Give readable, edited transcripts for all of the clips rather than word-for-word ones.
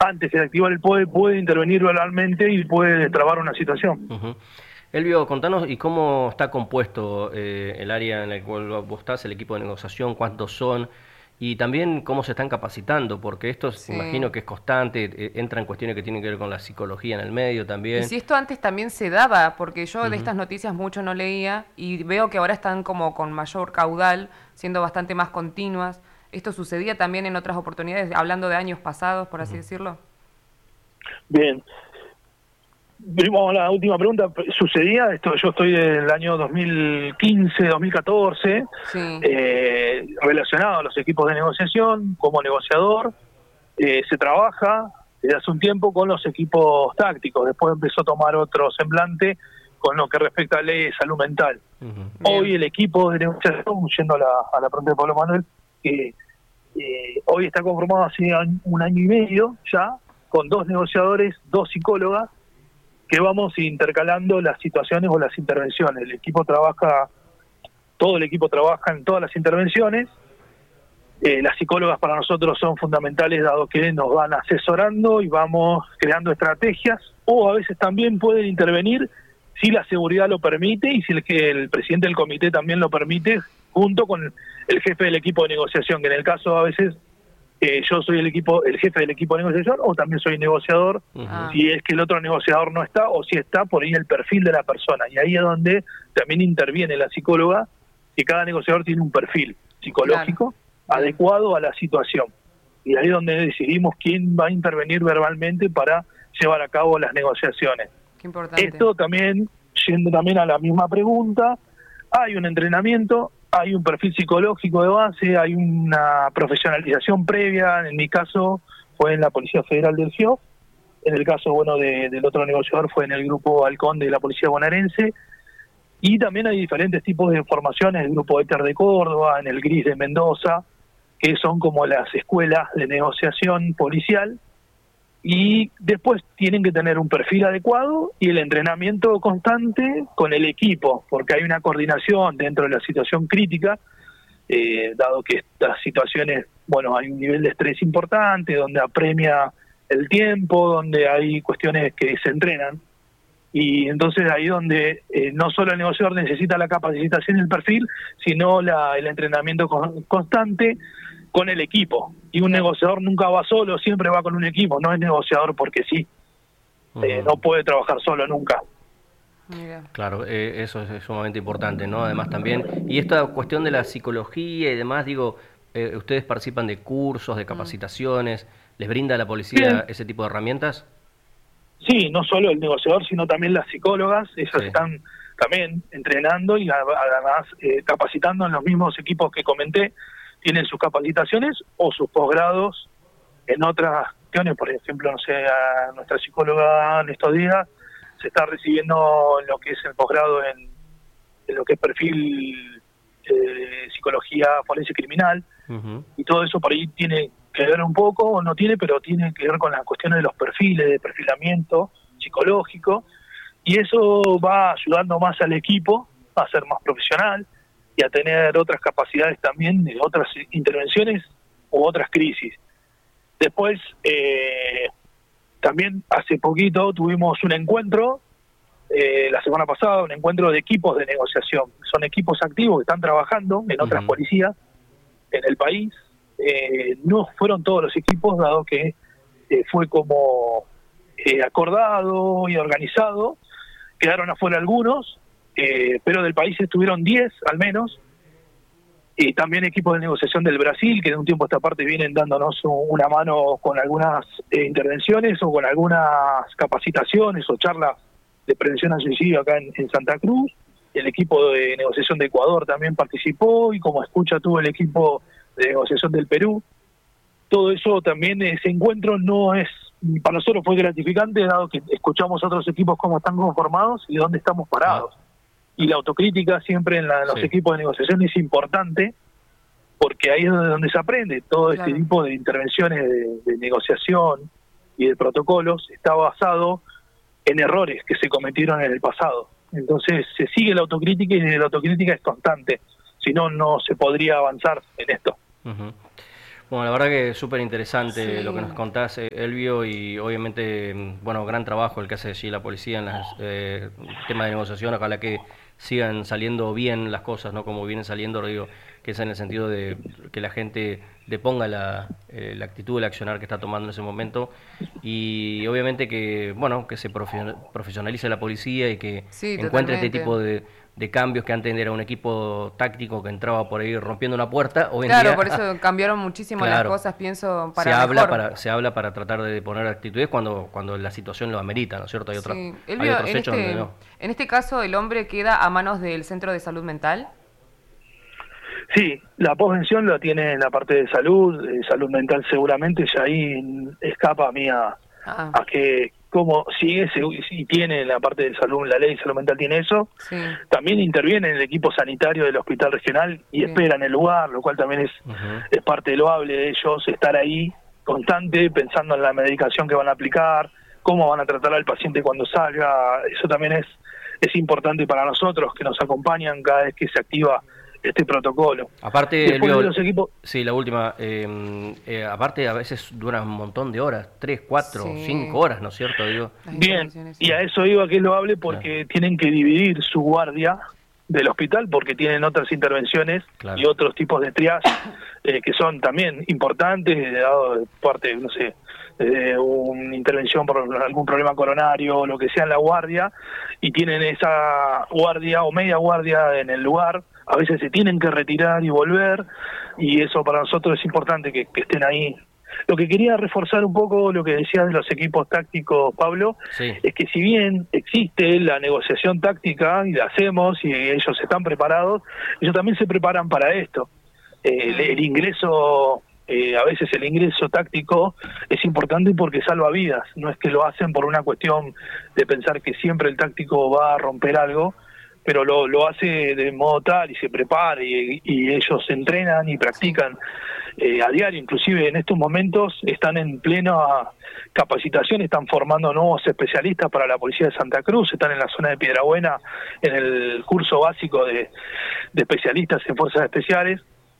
antes de activar el POE puede intervenir verbalmente y puede trabar una situación. Elvio, contanos y cómo está compuesto el área en el cual vos estás, el equipo de negociación, cuántos son, y también cómo se están capacitando, porque esto Sí. imagino que es constante, entra en cuestiones que tienen que ver con la psicología en el medio Y también. si esto antes también se daba, porque yo de Ujú. estas noticias mucho no leía y veo que ahora están como con mayor caudal, siendo bastante más continuas. ¿Esto sucedía también en otras oportunidades, hablando de años pasados, por así decirlo? Bien. Vamos a la última pregunta. ¿Sucedía esto? Yo estoy del año 2015, 2014, Sí, relacionado a los equipos de negociación, como negociador. Se trabaja desde hace un tiempo con los equipos tácticos. Después empezó a tomar otro semblante con lo que respecta a ley de salud mental. Hoy bien. el equipo de negociación, yendo a la pregunta de Pablo Manuel, que hoy está conformado hace un año y medio ya, con 2 negociadores, 2 psicólogas, que vamos intercalando las situaciones o las intervenciones. Todo el equipo trabaja en todas las intervenciones. Las psicólogas para nosotros son fundamentales, dado que nos van asesorando y vamos creando estrategias, o a veces también pueden intervenir si la seguridad lo permite y si el presidente del comité también lo permite, junto con el jefe del equipo de negociación, que en el caso a veces yo soy el jefe del equipo de negociación, o también soy negociador, Ah, si es que el otro negociador no está, o si está, por ahí el perfil de la persona. Y ahí es donde también interviene la psicóloga, que cada negociador tiene un perfil claro. psicológico Bien. adecuado a la situación. Y ahí es donde decidimos quién va a intervenir verbalmente para llevar a cabo las negociaciones. Qué importante. Esto también, yendo también a la misma pregunta, hay un entrenamiento, hay un perfil psicológico de base, hay una profesionalización previa. En mi caso fue en la Policía Federal del GIO, en el caso del otro negociador fue en el Grupo Halcón de la Policía Bonaerense, y también hay diferentes tipos de formaciones, el Grupo ETER de Córdoba, en el GRIS de Mendoza, que son como las escuelas de negociación policial, y después tienen que tener un perfil adecuado y el entrenamiento constante con el equipo, porque hay una coordinación dentro de la situación crítica, dado que estas situaciones, hay un nivel de estrés importante, donde apremia el tiempo, donde hay cuestiones que se entrenan, y entonces ahí donde no solo el negociador necesita la capacitación y el perfil, sino el entrenamiento constante con el equipo. Y un Claro. negociador nunca va solo, siempre va con un equipo, no es negociador porque sí, no puede trabajar solo nunca. Mira. Claro, eso es sumamente importante, ¿no? Además también, y esta cuestión de la psicología y demás, digo, ustedes participan de cursos, de Mm. capacitaciones, ¿les brinda la policía Bien, ese tipo de herramientas? sí, no solo el negociador, sino también las psicólogas, ellas Sí. están también entrenando y además capacitando en los mismos equipos que comenté, tienen sus capacitaciones o sus posgrados en otras cuestiones. Por ejemplo, no sé, a nuestra psicóloga en estos días se está recibiendo en lo que es el posgrado en lo que es perfil psicología forense criminal, Ujú. y todo eso por ahí tiene que ver un poco, o no tiene, pero tiene que ver con las cuestiones de los perfiles, de perfilamiento psicológico, y eso va ayudando más al equipo a ser más profesional y a tener otras capacidades también de otras intervenciones u otras crisis. Después, también hace poquito tuvimos un encuentro, la semana pasada, un encuentro de equipos de negociación. Son equipos activos que están trabajando en otras Ujú. policías en el país. No fueron todos los equipos, dado que fue como acordado y organizado. Quedaron afuera algunos, pero del país estuvieron 10 al menos, y también equipos de negociación del Brasil, que de un tiempo a esta parte vienen dándonos una mano con algunas intervenciones o con algunas capacitaciones o charlas de prevención al suicidio acá en Santa Cruz. El equipo de negociación de Ecuador también participó, y como escucha tuvo el equipo de negociación del Perú. Todo eso también, ese encuentro no es, para nosotros fue gratificante, dado que escuchamos a otros equipos cómo están conformados y dónde estamos Ah, parados. Y la autocrítica siempre en los sí. equipos de negociación es importante, porque ahí es donde se aprende. Todo este Claro. tipo de intervenciones de negociación y de protocolos está basado en errores que se cometieron en el pasado. Entonces se sigue la autocrítica, y la autocrítica es constante, si no, no se podría avanzar en esto. Ujú. Bueno, la verdad que es súper interesante Sí. lo que nos contás, Elvio, y obviamente, bueno, gran trabajo el que hace allí la policía en los temas de negociación. Ojalá que sigan saliendo bien las cosas, ¿no? Como vienen saliendo, lo digo, que es en el sentido de que la gente deponga la actitud, el accionar que está tomando en ese momento, y obviamente que, bueno, que se profesionalice la policía y que Sí, encuentre este totalmente. tipo de cambios, que antes era un equipo táctico que entraba por ahí rompiendo una puerta. Hoy en Claro, día por eso cambiaron muchísimo las Claro. cosas, pienso, se para habla mejor. se habla para tratar de poner actitudes cuando la situación lo amerita, ¿no es cierto? Hay Sí. hay Elvio, otros hechos donde no. en este caso, ¿el hombre queda a manos del Centro de Salud Mental? Sí, la posvención la tiene en la parte de salud, salud mental seguramente, y ahí escapa a mí a que cómo sigue si tiene en la parte de salud, la ley de salud mental tiene eso. Sí. También interviene en el equipo sanitario del hospital regional y Bien. espera en el lugar, lo cual también es parte loable de ellos, estar ahí constante, pensando en la medicación que van a aplicar, cómo van a tratar al paciente cuando salga. Eso también es importante para nosotros, que nos acompañan cada vez que se activa este protocolo. Aparte, Después Elvio, de los equipos... sí, la última, aparte a veces dura un montón de horas, 3, 4, Sí. 5 horas, ¿no es cierto? Digo, Las Bien, intervenciones, y a eso iba que es loable porque tienen que dividir su guardia del hospital porque tienen otras intervenciones Claro. y otros tipos de triage que son también importantes, dado de parte, no sé, una intervención por algún problema coronario o lo que sea en la guardia, y tienen esa guardia o media guardia en el lugar. A veces se tienen que retirar y volver, y eso para nosotros es importante que estén ahí. Lo que quería reforzar un poco lo que decías de los equipos tácticos, Pablo, sí, es que si bien existe la negociación táctica y la hacemos y ellos están preparados, ellos también se preparan para esto. El ingreso, a veces el ingreso táctico es importante porque salva vidas, no es que lo hacen por una cuestión de pensar que siempre el táctico va a romper algo, pero lo hace de modo tal y se prepara y ellos entrenan y practican a diario. Inclusive en estos momentos están en plena capacitación, están formando nuevos especialistas para la Policía de Santa Cruz, están en la zona de Piedrabuena en el curso básico de especialistas en fuerzas especiales.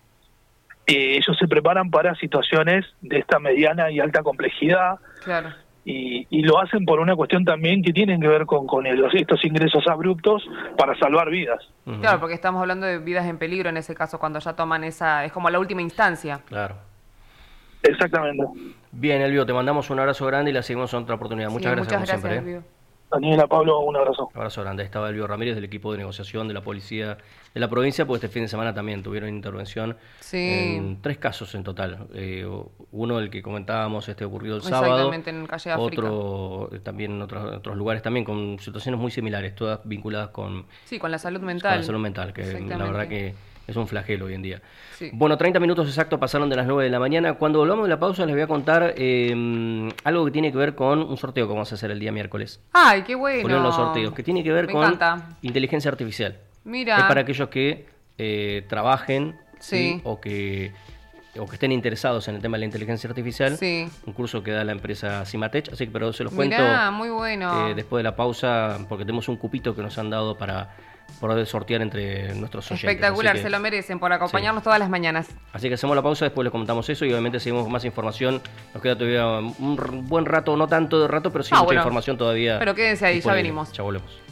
Ellos se preparan para situaciones de esta mediana y alta complejidad. Claro. Y lo hacen por una cuestión también que tienen que ver con estos ingresos abruptos para salvar vidas. Claro, porque estamos hablando de vidas en peligro en ese caso, cuando ya toman esa, es como la última instancia. claro. Exactamente. Bien, Elvio, te mandamos un abrazo grande y la seguimos en otra oportunidad. Sí, Muchas gracias, como siempre. Elvio. Daniela, Pablo, un abrazo. Un abrazo grande. Ahí estaba Elvio Ramírez del equipo de negociación de la policía de la provincia, porque este fin de semana también tuvieron intervención en 3 casos en total. Uno, el que comentábamos, ocurrido el sábado. Exactamente, en Calle África. Otro también en otros lugares también con situaciones muy similares, todas vinculadas con la salud mental. con la salud mental, que la verdad que es un flagelo hoy en día. Sí. Bueno, 30 minutos exactos pasaron de las 9 de la mañana. Cuando volvamos de la pausa les voy a contar algo que tiene que ver con un sorteo que vamos a hacer el día miércoles. ¡Ay, qué bueno! Poner los sorteos, que tiene que ver Me con encanta. inteligencia artificial. Mira. Es para aquellos que trabajen Sí. o que estén interesados en el tema de la inteligencia artificial. Sí. Un curso que da la empresa Cimatech, así que pero se los Mirá, cuento muy bueno. después de la pausa, porque tenemos un cupito que nos han dado para poder sortear entre nuestros oyentes. Espectacular, Así que, se lo merecen por acompañarnos todas las mañanas. así que hacemos la pausa, después les comentamos eso y obviamente seguimos con más información. Nos queda todavía un buen rato, no tanto de rato, pero sí mucha información todavía. Pero quédense ahí, ya disponible. venimos. Ya volvemos.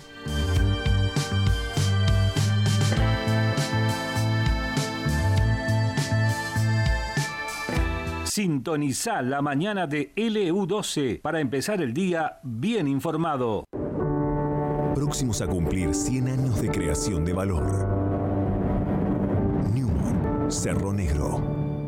Sintoniza la mañana de LU12 para empezar el día bien informado. Próximos a cumplir 100 años de creación de valor. Newman, Cerro Negro.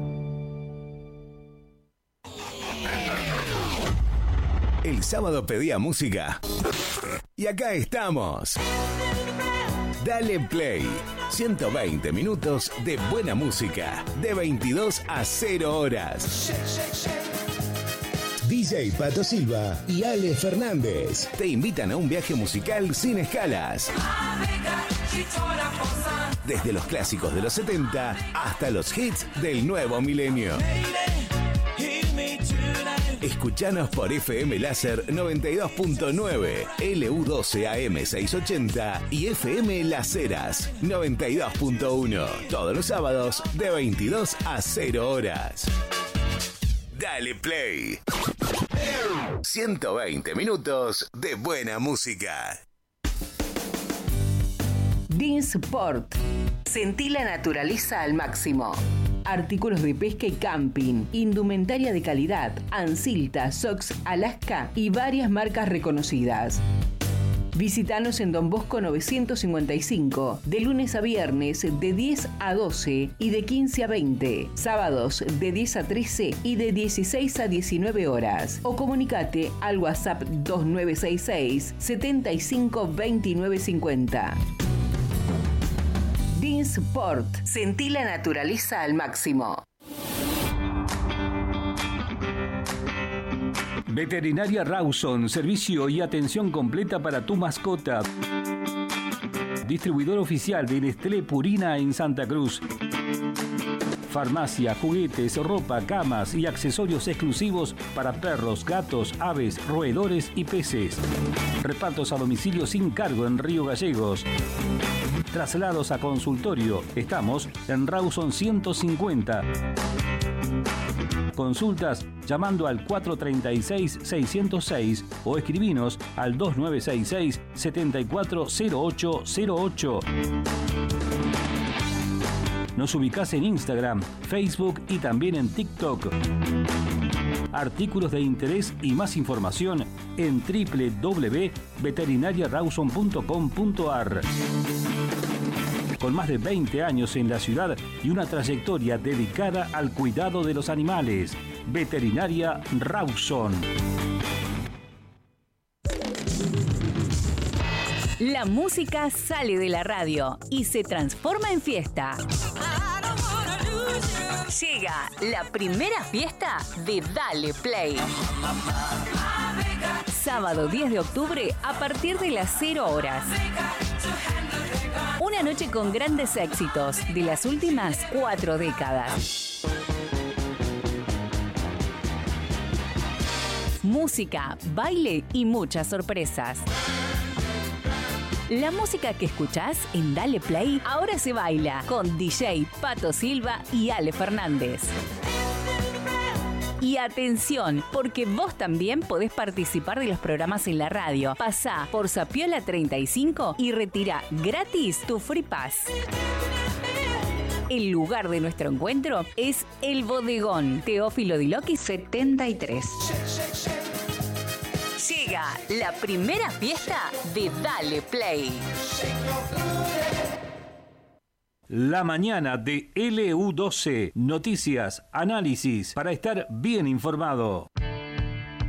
El sábado pedía música. Y acá estamos. Dale Play. 120 minutos de buena música. De 22 a 0 horas. DJ Pato Silva y Ale Fernández te invitan a un viaje musical sin escalas. Desde los clásicos de los 70 hasta los hits del nuevo milenio. Escuchanos por FM Láser 92.9, LU12 AM 680 y FM Las Heras 92.1. Todos los sábados de 22 a 0 horas. Dale Play. 120 minutos de buena música. Dinsport. Sentí la naturaleza al máximo. Artículos de pesca y camping, indumentaria de calidad, Ansilta, Sox, Alaska y varias marcas reconocidas. Visítanos en Don Bosco 955, de lunes a viernes de 10 a 12 y de 15 a 20, sábados de 10 a 13 y de 16 a 19 horas. O comunicate al WhatsApp 2966 75 29 50. Dinsport. Sentí la naturaleza al máximo. Veterinaria Rawson, servicio y atención completa para tu mascota. Distribuidor oficial de Nestlé Purina en Santa Cruz. Farmacia, juguetes, ropa, camas y accesorios exclusivos para perros, gatos, aves, roedores y peces. Repartos a domicilio sin cargo en Río Gallegos. Traslados a consultorio. Estamos en Rawson 150. Consultas llamando al 436-606 o escribinos al 2966-740808. Nos ubicás en Instagram, Facebook y también en TikTok. Artículos de interés y más información en www.veterinariarawson.com.ar. Con más de 20 años en la ciudad y una trayectoria dedicada al cuidado de los animales. Veterinaria Rawson. La música sale de la radio y se transforma en fiesta. Llega la primera fiesta de Dale Play. Sábado 10 de octubre a partir de las 0 horas. Una noche con grandes éxitos de las últimas 4 décadas. Música, baile y muchas sorpresas. La música que escuchás en Dale Play ahora se baila con DJ Pato Silva y Ale Fernández. Y atención, porque vos también podés participar de los programas en la radio. Pasá por Sapiola 35 y retira gratis tu Free Pass. El lugar de nuestro encuentro es El Bodegón, Teófilo Diloqui 73. Llega la primera fiesta de Dale Play. La mañana de LU12. Noticias, análisis para estar bien informado.